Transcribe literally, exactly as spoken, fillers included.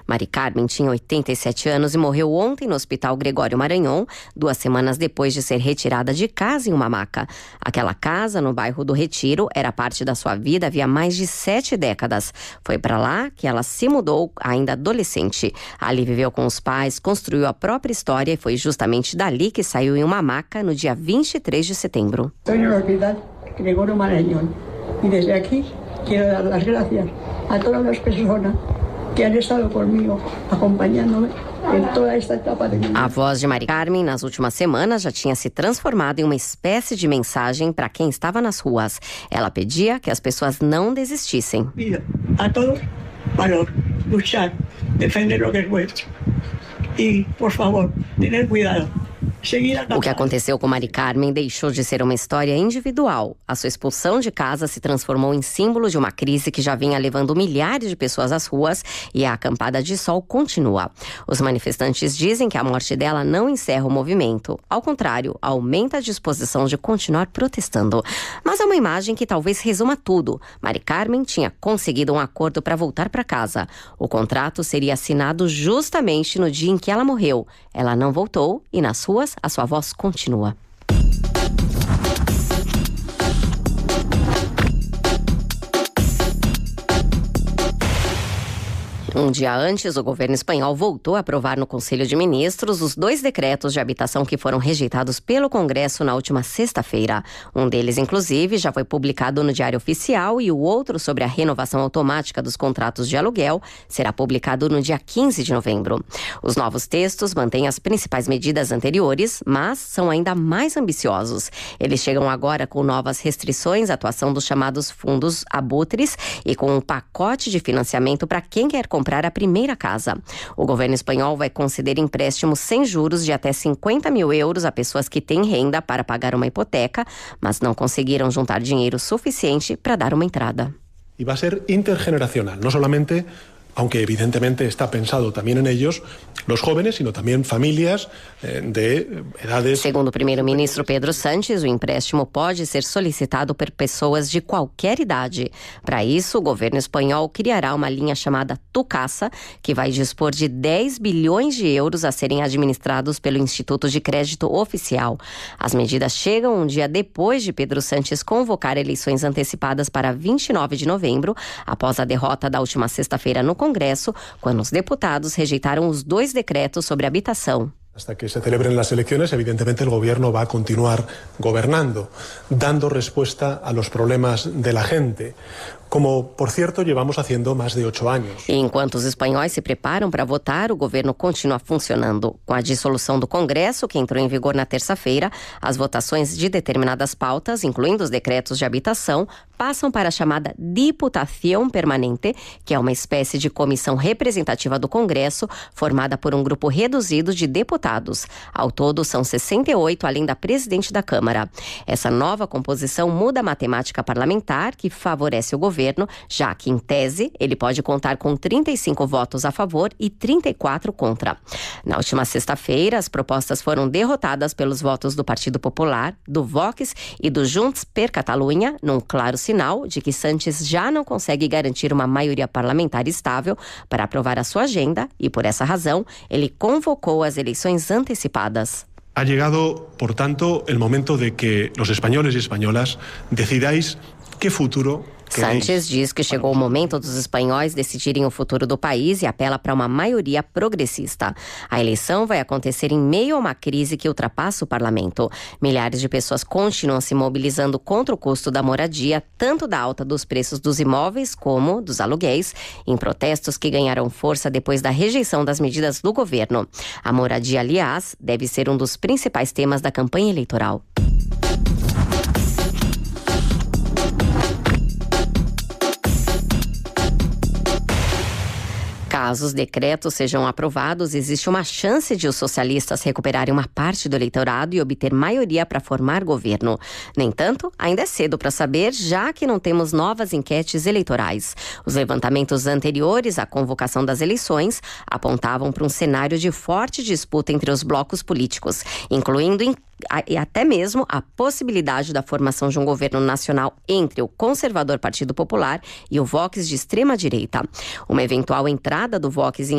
Mari Carmen tinha oitenta e sete anos e morreu ontem no Hospital Gregório Maranhon, duas semanas depois de ser retirada de casa em uma maca. Aquela casa, no bairro do Retiro, era parte da sua vida havia mais de sete décadas. Foi para lá que ela se mudou ainda adolescente. Ali viveu com os pais, construiu a própria história e foi justamente dali que saiu em uma maca no dia vinte e três de setembro. Estou no Hospital Gregório Maranhon e desde aqui quero dar as gracias a todas as pessoas que han estado comigo, acompanhando-me em toda esta etapa de minha vida. A voz de Mari Carmen, nas últimas semanas, já tinha se transformado em uma espécie de mensagem para quem estava nas ruas. Ela pedia que as pessoas não desistissem. Pido a todos valor, luchar, defender o que é nuestro. E, por favor, tener cuidado. O que aconteceu com Mari Carmen deixou de ser uma história individual. A sua expulsão de casa se transformou em símbolo de uma crise que já vinha levando milhares de pessoas às ruas e a acampada de sol continua. Os manifestantes dizem que a morte dela não encerra o movimento. Ao contrário, aumenta a disposição de continuar protestando. Mas é uma imagem que talvez resuma tudo. Mari Carmen tinha conseguido um acordo para voltar para casa. O contrato seria assinado justamente no dia em que ela morreu. Ela não voltou e nas ruas a sua voz continua. Um dia antes, o governo espanhol voltou a aprovar no Conselho de Ministros os dois decretos de habitação que foram rejeitados pelo Congresso na última sexta-feira. Um deles, inclusive, já foi publicado no Diário Oficial e o outro, sobre a renovação automática dos contratos de aluguel, será publicado no dia quinze de novembro. Os novos textos mantêm as principais medidas anteriores, mas são ainda mais ambiciosos. Eles chegam agora com novas restrições à atuação dos chamados fundos abutres e com um pacote de financiamento para quem quer comprar comprar a primeira casa. O governo espanhol vai conceder empréstimos sem juros de até cinquenta mil euros a pessoas que têm renda para pagar uma hipoteca, mas não conseguiram juntar dinheiro suficiente para dar uma entrada. E vai ser intergeneracional, não solamente, aunque evidentemente está pensado también en ellos, los jóvenes, sino también familias eh, de edades... Segundo o primeiro-ministro Pedro Sánchez, o empréstimo pode ser solicitado por pessoas de qualquer idade. Para isso, o governo espanhol criará uma linha chamada Tucasa, que vai dispor de dez bilhões de euros a serem administrados pelo Instituto de Crédito Oficial. As medidas chegam um dia depois de Pedro Sánchez convocar eleições antecipadas para vinte e nove de novembro, após a derrota da última sexta-feira no Congresso, quando os deputados rejeitaram os dois decretos sobre habitação. Hasta que se celebren las elecciones, evidentemente el gobierno va a continuar gobernando, dando respuesta a los problemas de la gente, como, por cierto, llevamos haciendo más de ocho años. E enquanto os espanhóis se preparam para votar, o governo continua funcionando. Com a dissolução do Congresso, que entrou em vigor na terça-feira, as votações de determinadas pautas, incluindo os decretos de habitação, passam para a chamada Diputación Permanente, que é uma espécie de comissão representativa do Congresso, formada por um grupo reduzido de deputados. Ao todo, são sessenta e oito, além da presidente da Câmara. Essa nova composição muda a matemática parlamentar, que favorece o governo, já que, em tese, ele pode contar com trinta e cinco votos a favor e trinta e quatro contra. Na última sexta-feira, as propostas foram derrotadas pelos votos do Partido Popular, do Vox e do Junts per Catalunya, num claro sinal de que Sánchez já não consegue garantir uma maioria parlamentar estável para aprovar a sua agenda e, por essa razão, ele convocou as eleições antecipadas. Ha llegado, por tanto, el momento de que los españoles y españolas decidáis qué futuro. Sánchez diz que chegou o momento dos espanhóis decidirem o futuro do país e apela para uma maioria progressista. A eleição vai acontecer em meio a uma crise que ultrapassa o parlamento. Milhares de pessoas continuam se mobilizando contra o custo da moradia, tanto da alta dos preços dos imóveis como dos aluguéis, em protestos que ganharam força depois da rejeição das medidas do governo. A moradia, aliás, deve ser um dos principais temas da campanha eleitoral. Caso os decretos sejam aprovados, existe uma chance de os socialistas recuperarem uma parte do eleitorado e obter maioria para formar governo. No entanto, ainda é cedo para saber, já que não temos novas enquetes eleitorais. Os levantamentos anteriores à convocação das eleições apontavam para um cenário de forte disputa entre os blocos políticos, incluindo e até mesmo a possibilidade da formação de um governo nacional entre o conservador Partido Popular e o Vox de extrema-direita. Uma eventual entrada do Vox em